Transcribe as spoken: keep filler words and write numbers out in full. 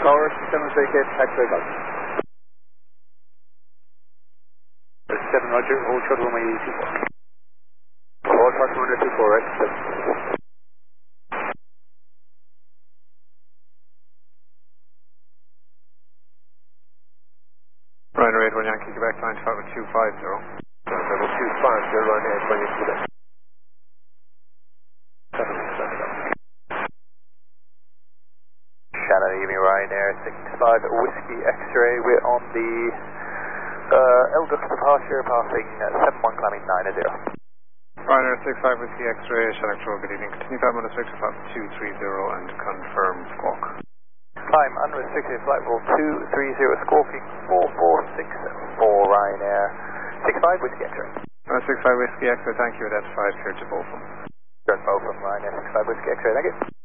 Tower, seven vacate, taxiway back. seven Roger, hold short runway two four. Hold short runway two four, right? seven. Ryder eight one Yankee, Quebec, line five two five zero. Level two five zero, Ryder eight one Yankee, Quebec. Shannon, give me Ryanair six five Whiskey X-ray. We're on the uh, Elgus departure, passing seven one, climbing nine zero. Ryanair six five Whiskey X-ray, Shannon Control, good evening. Continue five minutes, six five two three zero and confirm squawk. Climb unrestricted flight level two three zero, squawking four four six four Ryanair six five Whiskey X-ray. Uh, six five Whiskey X-ray, thank you, identified here to Bolton. Just Bolton, Ryanair six five Whiskey X-ray, thank you.